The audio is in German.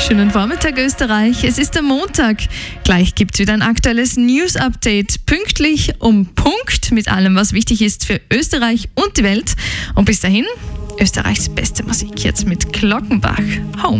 Schönen Vormittag, Österreich. Es ist der Montag. Gleich gibt es wieder ein aktuelles News-Update. Pünktlich um Punkt mit allem, was wichtig ist für Österreich und die Welt. Und bis dahin, Österreichs beste Musik jetzt mit Glockenbach. Home.